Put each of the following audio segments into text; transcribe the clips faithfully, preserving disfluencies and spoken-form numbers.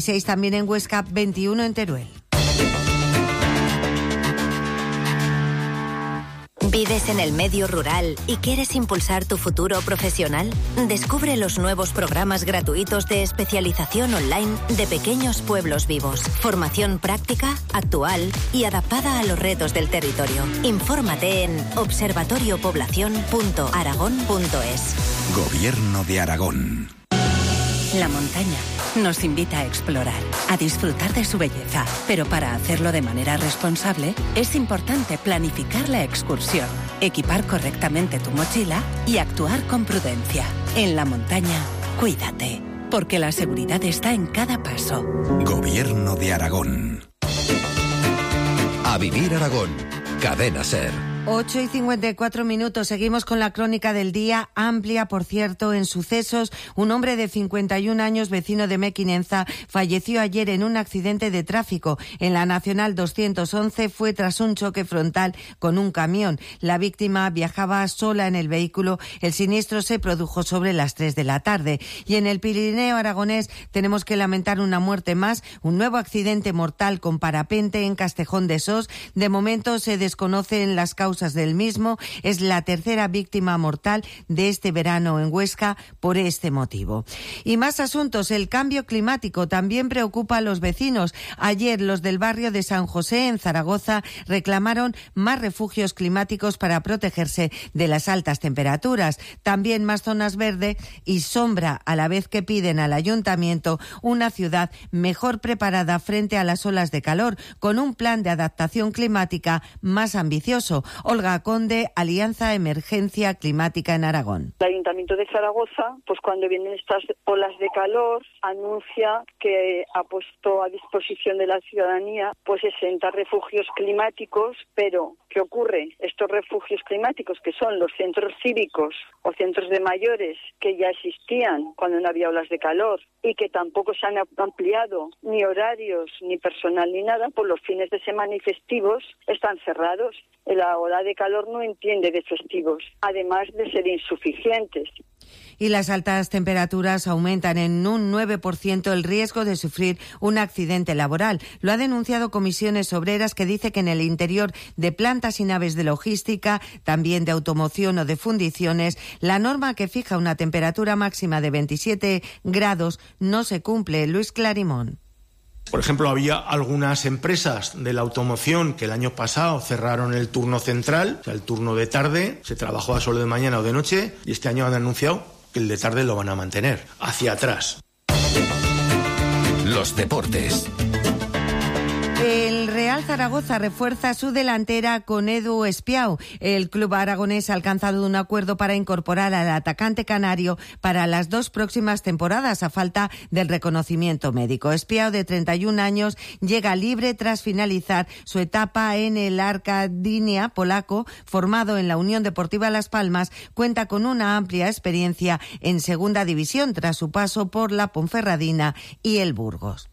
seis también en Huesca, veintiuno en Teruel. ¿Vives en el medio rural y quieres impulsar tu futuro profesional? Descubre los nuevos programas gratuitos de especialización online de Pequeños Pueblos Vivos. Formación práctica, actual y adaptada a los retos del territorio. Infórmate en observatorio población punto aragón punto es. Gobierno de Aragón. La montaña nos invita a explorar, a disfrutar de su belleza, pero para hacerlo de manera responsable es importante planificar la excursión, equipar correctamente tu mochila y actuar con prudencia. En la montaña, cuídate, porque la seguridad está en cada paso. Gobierno de Aragón. A vivir Aragón. Cadena SER. ocho y cincuenta y cuatro minutos. Seguimos con la crónica del día, amplia, por cierto, en sucesos. Un hombre de cincuenta y un años, vecino de Mequinenza, falleció ayer en un accidente de tráfico. En la Nacional doscientos once fue tras un choque frontal con un camión. La víctima viajaba sola en el vehículo. El siniestro se produjo sobre las tres de la tarde. Y en el Pirineo aragonés tenemos que lamentar una muerte más, un nuevo accidente mortal con parapente en Castejón de Sos. De momento se desconocen las causas del mismo. Es la tercera víctima mortal de este verano en Huesca por este motivo. Y más asuntos. El cambio climático también preocupa a los vecinos. Ayer los del barrio de San José en Zaragoza reclamaron más refugios climáticos para protegerse de las altas temperaturas. También más zonas verdes y sombra, a la vez que piden al ayuntamiento una ciudad mejor preparada frente a las olas de calor, con un plan de adaptación climática más ambicioso. Olga Conde, Alianza Emergencia Climática en Aragón. El Ayuntamiento de Zaragoza, pues cuando vienen estas olas de calor, anuncia que ha puesto a disposición de la ciudadanía pues sesenta refugios climáticos, pero ¿qué ocurre? Estos refugios climáticos, que son los centros cívicos o centros de mayores que ya existían cuando no había olas de calor y que tampoco se han ampliado ni horarios, ni personal, ni nada, por los fines de semana y festivos, están cerrados. La ola de calor no entiende de festivos, además de ser insuficientes. Y las altas temperaturas aumentan en un nueve por ciento el riesgo de sufrir un accidente laboral. Lo ha denunciado Comisiones Obreras, que dice que en el interior de plantas y naves de logística, también de automoción o de fundiciones, la norma que fija una temperatura máxima de veintisiete grados no se cumple. Luis Clarimón. Por ejemplo, había algunas empresas de la automoción que el año pasado cerraron el turno central, o sea, el turno de tarde, se trabajaba solo de mañana o de noche, y este año han anunciado que el de tarde lo van a mantener, hacia atrás. Los deportes. El Real Zaragoza refuerza su delantera con Edu Espiau. El club aragonés ha alcanzado un acuerdo para incorporar al atacante canario para las dos próximas temporadas, a falta del reconocimiento médico. Espiau, de treinta y un años, llega libre tras finalizar su etapa en el Arkadynia polaco. Formado en la Unión Deportiva Las Palmas, cuenta con una amplia experiencia en segunda división tras su paso por la Ponferradina y el Burgos.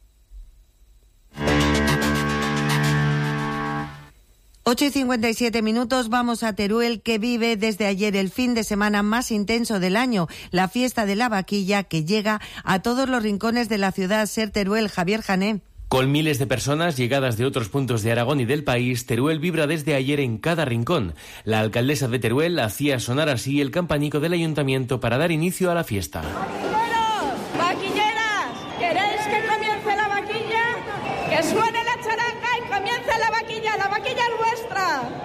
ocho y cincuenta y siete minutos, vamos a Teruel, que vive desde ayer el fin de semana más intenso del año, la fiesta de la vaquilla, que llega a todos los rincones de la ciudad. Ser Teruel, Javier Jané. Con miles de personas llegadas de otros puntos de Aragón y del país, Teruel vibra desde ayer en cada rincón. La alcaldesa de Teruel hacía sonar así el campanico del ayuntamiento para dar inicio a la fiesta. ¡Vaquilleros! ¡Vaquilleras! ¿Queréis que comience la vaquilla? ¡Que suene la charanga y comience la vaquilla! ¡La vaquilla es vuestra!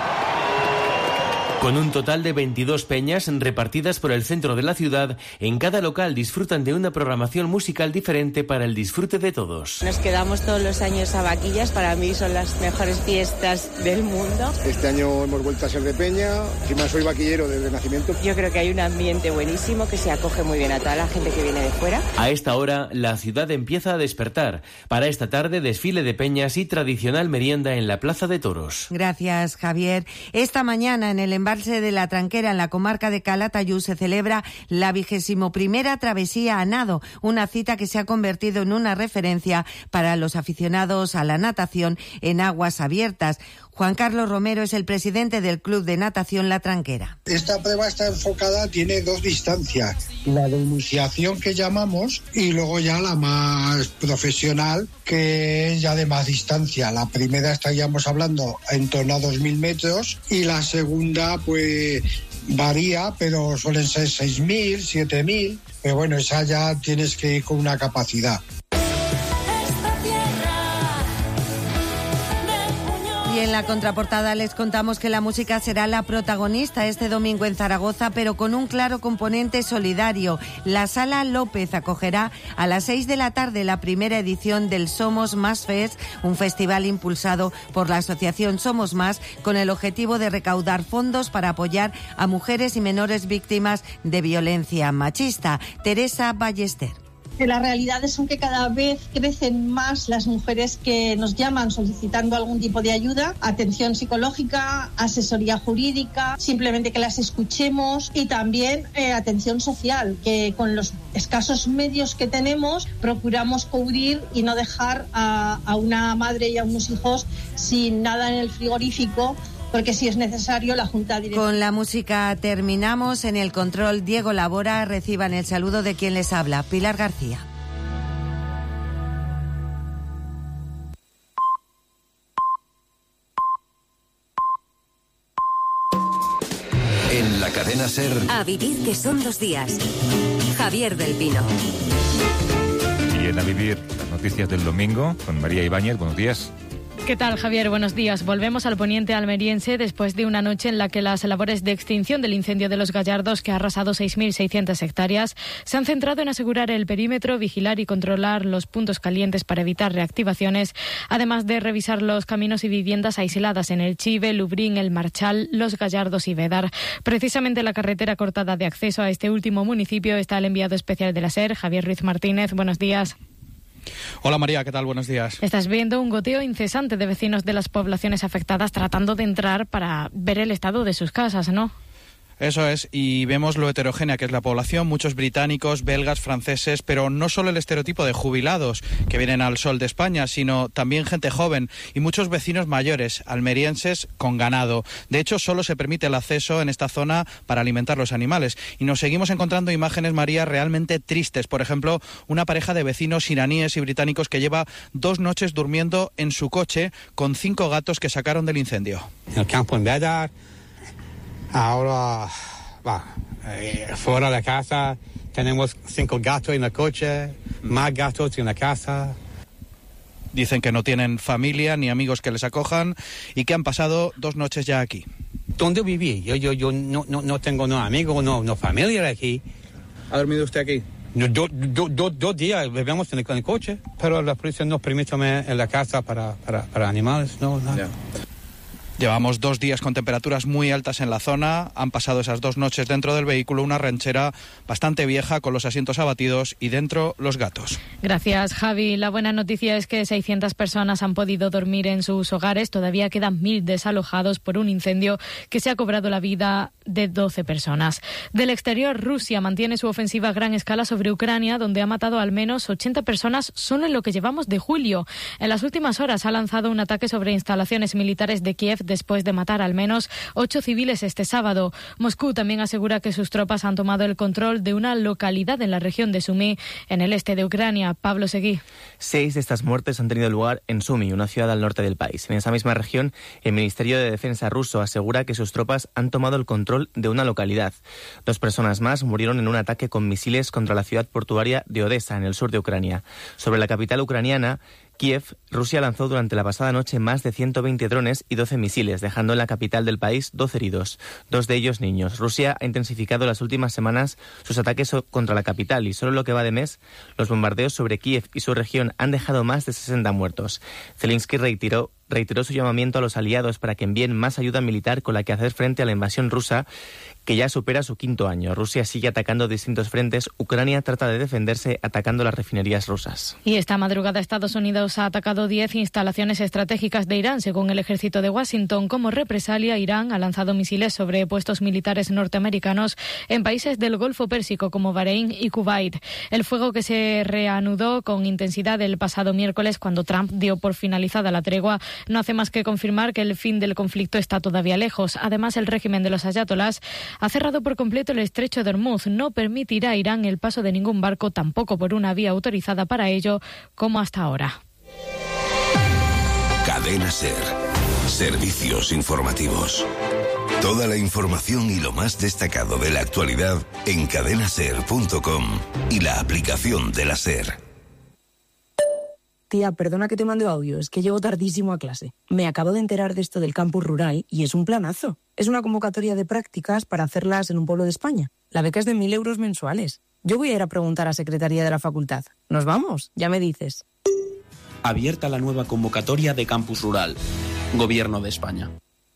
Con un total de veintidós peñas repartidas por el centro de la ciudad, en cada local disfrutan de una programación musical diferente para el disfrute de todos. Nos quedamos todos los años a vaquillas, para mí son las mejores fiestas del mundo. Este año hemos vuelto a ser de peña, encima soy vaquillero desde nacimiento. Yo creo que hay un ambiente buenísimo que se acoge muy bien a toda la gente que viene de fuera. A esta hora, la ciudad empieza a despertar. Para esta tarde, desfile de peñas y tradicional merienda en la Plaza de Toros. Gracias, Javier. Esta mañana, en el embalse de la Tranquera, en la comarca de Calatayud, se celebra la vigésimo primera travesía a nado, una cita que se ha convertido en una referencia para los aficionados a la natación en aguas abiertas. Juan Carlos Romero es el presidente del Club de Natación La Tranquera. Esta prueba está enfocada, tiene dos distancias, la de iniciación que llamamos y luego ya la más profesional, que es ya de más distancia. La primera estaríamos hablando en torno a dos mil metros y la segunda pues varía, pero suelen ser seis mil, siete mil, pero bueno, esa ya tienes que ir con una capacidad. Y en la contraportada les contamos que la música será la protagonista este domingo en Zaragoza, pero con un claro componente solidario. La Sala López acogerá a las seis de la tarde la primera edición del Somos Más Fest, un festival impulsado por la asociación Somos Más con el objetivo de recaudar fondos para apoyar a mujeres y menores víctimas de violencia machista. Teresa Ballester. Las realidades son que cada vez crecen más las mujeres que nos llaman solicitando algún tipo de ayuda, atención psicológica, asesoría jurídica, simplemente que las escuchemos y también eh, atención social, que con los escasos medios que tenemos procuramos cubrir y no dejar a, a una madre y a unos hijos sin nada en el frigorífico, porque si es necesario la Junta Directiva. Con la música terminamos. En el control Diego Labora. Reciban el saludo de quien les habla, Pilar García. En la cadena SER. A vivir, que son dos días. Javier del Pino. Y en A vivir, las noticias del domingo con María Ibáñez. Buenos días. ¿Qué tal, Javier? Buenos días. Volvemos al poniente almeriense después de una noche en la que las labores de extinción del incendio de Los Gallardos, que ha arrasado seis mil seiscientas hectáreas, se han centrado en asegurar el perímetro, vigilar y controlar los puntos calientes para evitar reactivaciones, además de revisar los caminos y viviendas aisladas en el Chive, Lubrín, El Marchal, Los Gallardos y Vedar. Precisamente la carretera cortada de acceso a este último municipio está el enviado especial de la SER, Javier Ruiz Martínez. Buenos días. Hola María, ¿qué tal? Buenos días. Estás viendo un goteo incesante de vecinos de las poblaciones afectadas tratando de entrar para ver el estado de sus casas, ¿no? Eso es, y vemos lo heterogénea que es la población, muchos británicos, belgas, franceses, pero no solo el estereotipo de jubilados que vienen al sol de España, sino también gente joven y muchos vecinos mayores, almerienses con ganado. De hecho, solo se permite el acceso en esta zona para alimentar los animales. Y nos seguimos encontrando imágenes, María, realmente tristes. Por ejemplo, una pareja de vecinos iraníes y británicos que lleva dos noches durmiendo en su coche con cinco gatos que sacaron del incendio. El campo en Vedar. Ahora, va, eh, fuera de casa, tenemos cinco gatos en el coche, más gatos en la casa. Dicen que no tienen familia ni amigos que les acojan y que han pasado dos noches ya aquí. ¿Dónde viví? Yo, yo, yo no, no, no tengo no amigos, no, no familia aquí. ¿Ha dormido usted aquí? Dos do, do, do, do días vivimos en el, en el coche, pero la policía no permite en la casa para, para, para animales, no, nada. Yeah. Llevamos dos días con temperaturas muy altas en la zona. Han pasado esas dos noches dentro del vehículo, una ranchera bastante vieja con los asientos abatidos y dentro los gatos. Gracias, Javi. La buena noticia es que seiscientas personas han podido dormir en sus hogares. Todavía quedan mil desalojados por un incendio que se ha cobrado la vida de doce personas. Del exterior, Rusia mantiene su ofensiva a gran escala sobre Ucrania, donde ha matado al menos ochenta personas solo en lo que llevamos de julio. En las últimas horas ha lanzado un ataque sobre instalaciones militares de Kiev después de matar al menos ocho civiles este sábado. Moscú también asegura que sus tropas han tomado el control de una localidad en la región de Sumy, en el este de Ucrania. Pablo Seguí. Seis de estas muertes han tenido lugar en Sumy, una ciudad al norte del país. En esa misma región, el Ministerio de Defensa ruso asegura que sus tropas han tomado el control de una localidad. Dos personas más murieron en un ataque con misiles contra la ciudad portuaria de Odessa, en el sur de Ucrania. Sobre la capital ucraniana, Kiev, Rusia lanzó durante la pasada noche más de ciento veinte drones y doce misiles, dejando en la capital del país doce heridos, dos de ellos niños. Rusia ha intensificado las últimas semanas sus ataques contra la capital y solo en lo que va de mes, los bombardeos sobre Kiev y su región han dejado más de sesenta muertos. Zelensky reiteró reiteró su llamamiento a los aliados para que envíen más ayuda militar con la que hacer frente a la invasión rusa, que ya supera su quinto año. Rusia sigue atacando distintos frentes. Ucrania trata de defenderse atacando las refinerías rusas. Y esta madrugada Estados Unidos ha atacado diez instalaciones estratégicas de Irán. Según el ejército de Washington, como represalia, Irán ha lanzado misiles sobre puestos militares norteamericanos en países del Golfo Pérsico como Bahrein y Kuwait. El fuego, que se reanudó con intensidad el pasado miércoles cuando Trump dio por finalizada la tregua, no hace más que confirmar que el fin del conflicto está todavía lejos. Además, el régimen de los ayatolás ha cerrado por completo el estrecho de Hormuz. No permitirá a Irán el paso de ningún barco, tampoco por una vía autorizada para ello, como hasta ahora. Cadena SER. Servicios informativos. Toda la información y lo más destacado de la actualidad en cadena ser punto com y la aplicación de la SER. Tía, perdona que te mande audio, es que llego tardísimo a clase. Me acabo de enterar de esto del campus rural y es un planazo. Es una convocatoria de prácticas para hacerlas en un pueblo de España. La beca es de mil euros mensuales. Yo voy a ir a preguntar a Secretaría de la Facultad. ¿Nos vamos? Ya me dices. Abierta la nueva convocatoria de campus rural. Gobierno de España.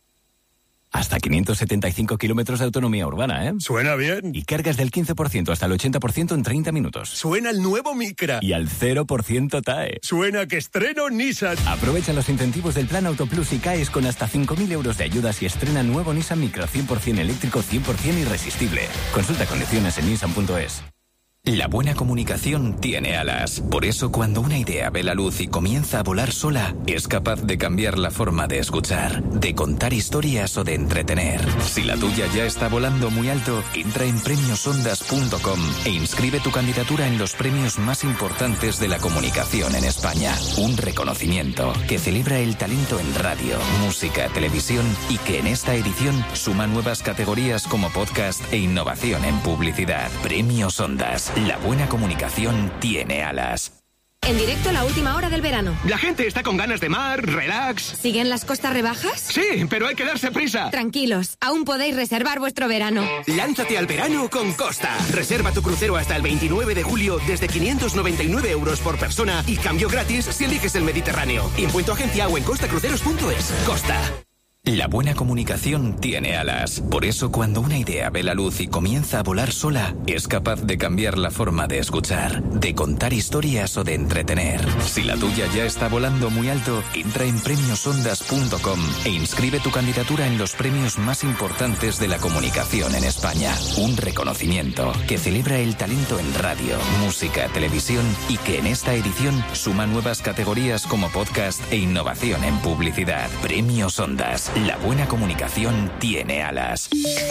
Hasta quinientos setenta y cinco kilómetros de autonomía urbana, ¿eh? Suena bien. Y cargas del quince por ciento hasta el ochenta por ciento en treinta minutos. Suena el nuevo Micra. Y al cero por ciento T A E. Suena que estreno Nissan. Aprovecha los incentivos del Plan Autoplus y caes con hasta cinco mil euros de ayudas y estrena nuevo Nissan Micra cien por ciento eléctrico, cien por ciento irresistible. Consulta condiciones en nissan punto es. La buena comunicación tiene alas. Por eso, cuando una idea ve la luz y comienza a volar sola, es capaz de cambiar la forma de escuchar, de contar historias o de entretener. Si la tuya ya está volando muy alto, entra en premios ondas punto com e inscribe tu candidatura en los premios más importantes de la comunicación en España. Un reconocimiento que celebra el talento en radio, música, televisión y que en esta edición suma nuevas categorías como podcast e innovación en publicidad. Premios Ondas. La buena comunicación tiene alas. En directo, la última hora del verano. La gente está con ganas de mar, relax. ¿Siguen las costas rebajas? Sí, pero hay que darse prisa. Tranquilos, aún podéis reservar vuestro verano. Lánzate al verano con Costa. Reserva tu crucero hasta el veintinueve de julio desde quinientos noventa y nueve euros por persona y cambio gratis si eliges el Mediterráneo. Impuesto agencia o en costacruceros punto es. Costa. La buena comunicación tiene alas. Por eso, cuando una idea ve la luz y comienza a volar sola, es capaz de cambiar la forma de escuchar, de contar historias o de entretener. Si la tuya ya está volando muy alto, entra en premios ondas punto com e inscribe tu candidatura en los premios más importantes de la comunicación en España. Un reconocimiento que celebra el talento en radio, música, televisión y que en esta edición suma nuevas categorías como podcast e innovación en publicidad. Premios Ondas. La buena comunicación tiene alas.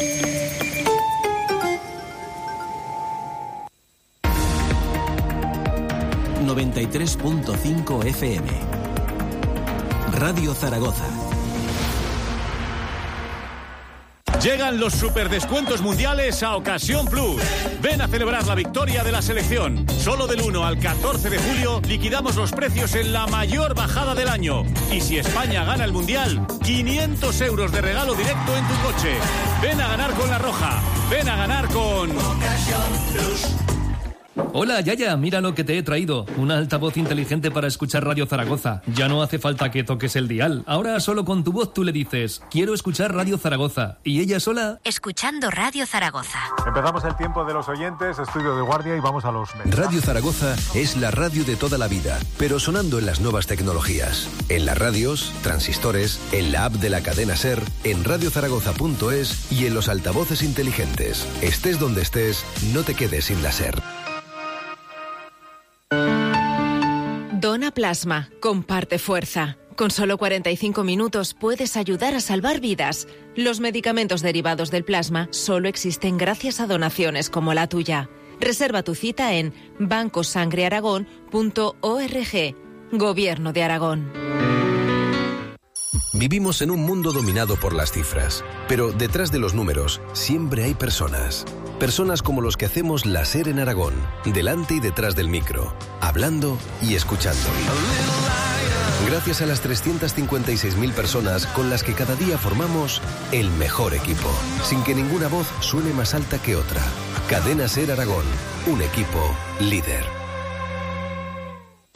noventa y tres punto cinco F M. Radio Zaragoza. Llegan los superdescuentos mundiales a Ocasión Plus. Ven a celebrar la victoria de la selección. Solo del uno al catorce de julio liquidamos los precios en la mayor bajada del año. Y si España gana el mundial, quinientos euros de regalo directo en tu coche. Ven a ganar con La Roja. Ven a ganar con Ocasión Plus. Hola, Yaya, mira lo que te he traído. Un altavoz inteligente para escuchar Radio Zaragoza. Ya no hace falta que toques el dial. Ahora solo con tu voz tú le dices, quiero escuchar Radio Zaragoza. Y ella sola... Escuchando Radio Zaragoza. Empezamos el tiempo de los oyentes, estudio de guardia y vamos a los mensajes. Radio Zaragoza es la radio de toda la vida, pero sonando en las nuevas tecnologías. En las radios, transistores, en la app de la cadena SER, en radio zaragoza punto es y en los altavoces inteligentes. Estés donde estés, no te quedes sin la SER. Dona plasma, comparte fuerza. Con solo cuarenta y cinco minutos puedes ayudar a salvar vidas. Los medicamentos derivados del plasma solo existen gracias a donaciones como la tuya. Reserva tu cita en banco sangre aragón punto org. Gobierno de Aragón. Vivimos en un mundo dominado por las cifras, pero detrás de los números siempre hay personas. Personas como los que hacemos la SER en Aragón, delante y detrás del micro, hablando y escuchando. Gracias a las trescientas cincuenta y seis mil personas con las que cada día formamos el mejor equipo, sin que ninguna voz suene más alta que otra. Cadena SER Aragón, un equipo líder.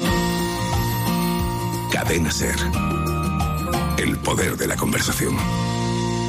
Cadena SER. El poder de la conversación.